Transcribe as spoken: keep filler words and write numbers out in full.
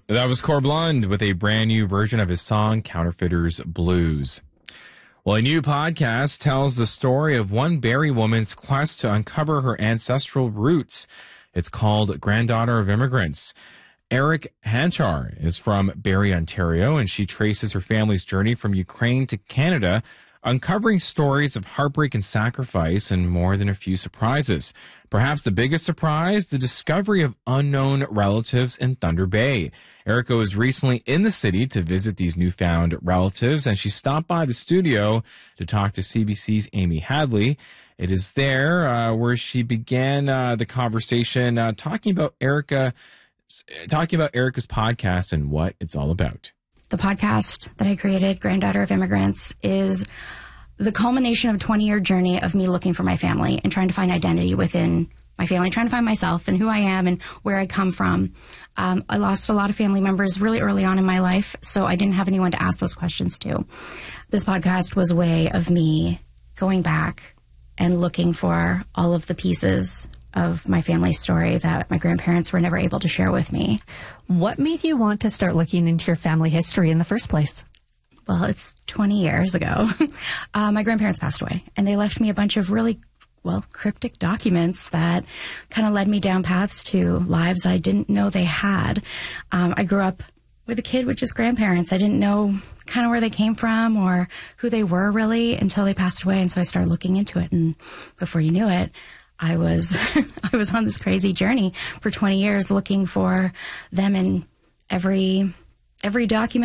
That was Corblund with a brand new version of his song, Counterfeiters Blues. Well, a new podcast tells the story of one Barrie woman's quest to uncover her ancestral roots. It's called Granddaughter of Immigrants. Eric Hanchar is from Barrie, Ontario, and she traces her family's journey from Ukraine to Canada, uncovering stories of heartbreak and sacrifice and more than a few surprises. Perhaps the biggest surprise, the discovery of unknown relatives in Thunder Bay. Erica was recently in the city to visit these newfound relatives, and she stopped by the studio to talk to C B C's Amy Hadley. It is there uh, where she began uh, the conversation uh, talking about Erica, talking about Erica's podcast and what it's all about. The podcast that I created, Granddaughter of Immigrants, is the culmination of a twenty-year journey of me looking for my family and trying to find identity within my family, trying to find myself and who I am and where I come from. Um, I lost a lot of family members really early on in my life, so I didn't have anyone to ask those questions to. This podcast was a way of me going back and looking for all of the pieces of my family story that my grandparents were never able to share with me. What made you want to start looking into your family history in the first place? Well, it's twenty years ago. uh, my grandparents passed away, and they left me a bunch of really, well, cryptic documents that kind of led me down paths to lives I didn't know they had. Um, I grew up with a kid with just grandparents. I didn't know kind of where they came from or who they were really until they passed away, and so I started looking into it, and before you knew it, I was I was on this crazy journey for twenty years looking for them in every every document